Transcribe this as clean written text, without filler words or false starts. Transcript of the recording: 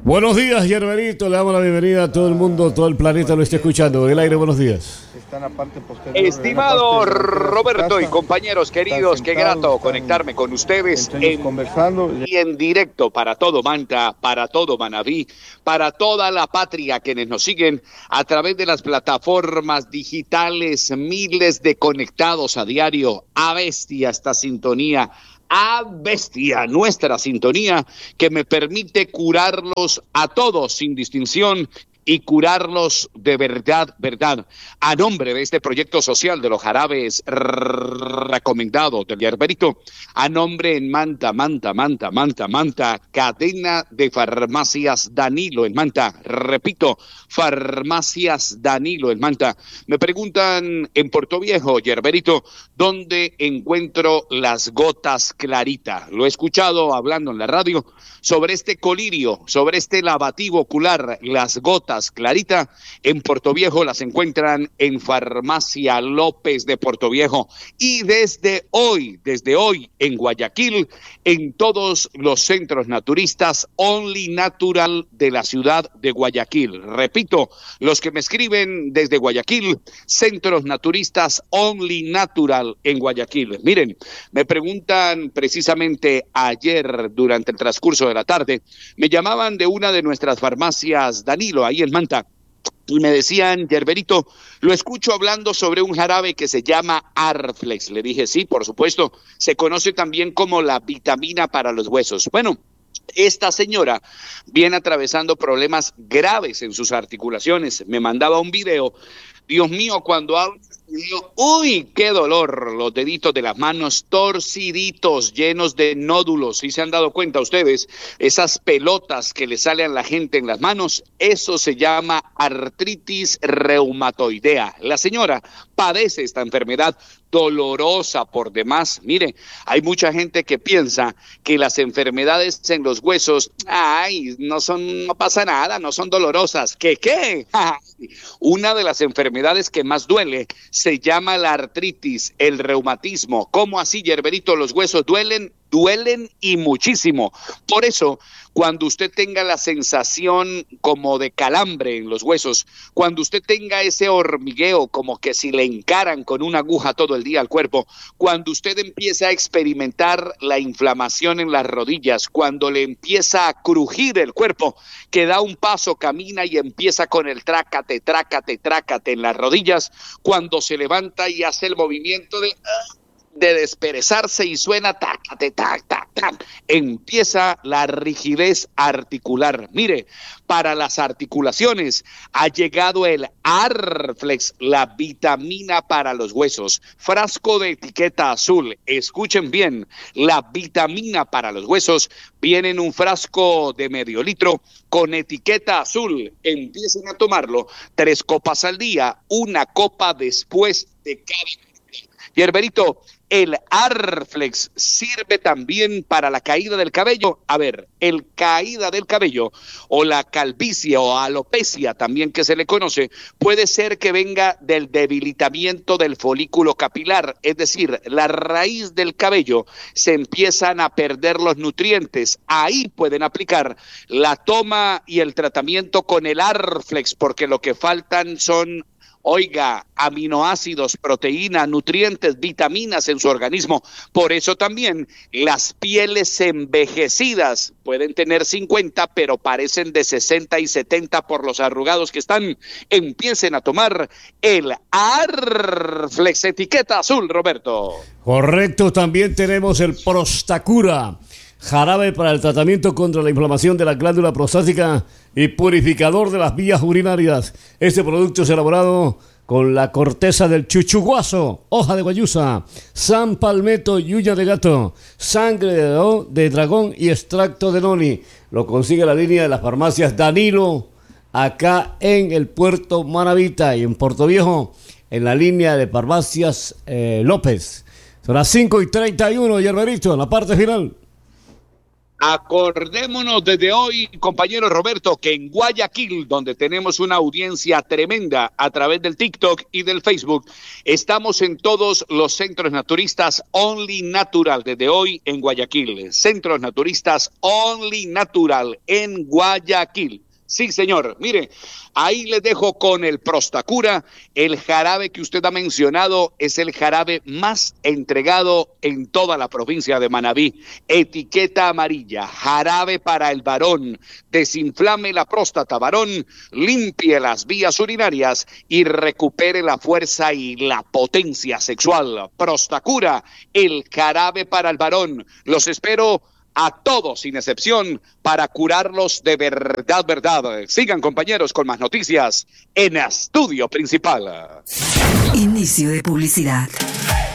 Buenos días, Yerberito. Le damos la bienvenida a todo el mundo, todo el planeta lo está escuchando. En el aire, buenos días. Estimado Roberto y compañeros queridos, qué grato conectarme con ustedes en directo para todo Manta, para todo Manabí, para toda la patria quienes nos siguen a través de las plataformas digitales, miles de conectados a diario. A bestia esta sintonía. A bestia, nuestra sintonía que me permite curarlos a todos sin distinción y curarlos de verdad, verdad. A nombre de este proyecto social de los jarabes recomendados del Yerberito, a nombre en Manta, cadena de farmacias Danilo en Manta. Repito, farmacias Danilo en Manta. Me preguntan en Puerto Viejo, Yerberito, ¿dónde encuentro las gotas Clarita? Lo he escuchado hablando en la radio sobre este colirio, sobre este lavativo ocular, las gotas Clarita. En Puerto Viejo las encuentran en Farmacia López de Puerto Viejo y desde hoy en Guayaquil, en todos los centros naturistas Only Natural de la ciudad de Guayaquil. Repito, los que me escriben desde Guayaquil, centros naturistas Only Natural en Guayaquil. Miren, me preguntan precisamente ayer durante el transcurso de la tarde, me llamaban de una de nuestras farmacias Danilo, ahí en Manta, y me decían, Yerberito, lo escucho hablando sobre un jarabe que se llama Arflex. Le dije, sí, por supuesto, se conoce también como la vitamina para los huesos. Bueno, esta señora viene atravesando problemas graves en sus articulaciones. Me mandaba un video. Dios mío, cuando hablo, uy, qué dolor, los deditos de las manos torciditos, llenos de nódulos. ¿Sí se han dado cuenta ustedes? Esas pelotas que le salen a la gente en las manos, eso se llama artritis reumatoidea. La señora padece esta enfermedad dolorosa por demás. Mire, hay mucha gente que piensa que las enfermedades en los huesos, no pasa nada, no son dolorosas. ¿Qué? Una de las enfermedades que más duele se llama la artritis, el reumatismo. ¿Cómo así, Yerberito? Los huesos duelen y muchísimo. Por eso, cuando usted tenga la sensación como de calambre en los huesos, cuando usted tenga ese hormigueo como que si le encaran con una aguja todo el día al cuerpo, cuando usted empieza a experimentar la inflamación en las rodillas, cuando le empieza a crujir el cuerpo, que da un paso, camina y empieza con el trácate en las rodillas, cuando se levanta y hace el movimiento de desperezarse y suena tac, empieza la rigidez articular. Mire, para las articulaciones ha llegado el Arflex, la vitamina para los huesos. Frasco de etiqueta azul, escuchen bien, la vitamina para los huesos viene en un frasco de medio litro con etiqueta azul. Empiecen a tomarlo 3 copas al día, 1 copa después de cada. Yerberito, el Arflex sirve también para la caída del cabello. A ver, el caída del cabello o la calvicie o alopecia también que se le conoce, puede ser que venga del debilitamiento del folículo capilar, es decir, la raíz del cabello se empiezan a perder los nutrientes. Ahí pueden aplicar la toma y el tratamiento con el Arflex, porque lo que faltan son, aminoácidos, proteínas, nutrientes, vitaminas en su organismo. Por eso también las pieles envejecidas pueden tener 50, pero parecen de 60 y 70 por los arrugados que están. Empiecen a tomar el Arflex, etiqueta azul, Roberto. Correcto, también tenemos el Prostacura, jarabe para el tratamiento contra la inflamación de la glándula prostática y purificador de las vías urinarias. Este producto es elaborado con la corteza del chuchuguazo, hoja de guayusa, san palmetto y uña de gato, sangre de dragón y extracto de noni. Lo consigue la línea de las farmacias Danilo, acá en el Puerto Manavita, y en Puerto Viejo, en la línea de farmacias López. Son las 5:31, Yerberito, en la parte final. Acordémonos desde hoy, compañero Roberto, que en Guayaquil, donde tenemos una audiencia tremenda a través del TikTok y del Facebook, estamos en todos los centros naturistas Only Natural, desde hoy en Guayaquil. Centros naturistas Only Natural en Guayaquil. Sí, señor. Mire, ahí les dejo con el Prostacura. El jarabe que usted ha mencionado es el jarabe más entregado en toda la provincia de Manabí. Etiqueta amarilla, jarabe para el varón. Desinflame la próstata, varón. Limpie las vías urinarias y recupere la fuerza y la potencia sexual. Prostacura, el jarabe para el varón. Los espero a todos, sin excepción, para curarlos de verdad, verdad. Sigan, compañeros, con más noticias en Estudio Principal. Inicio de publicidad.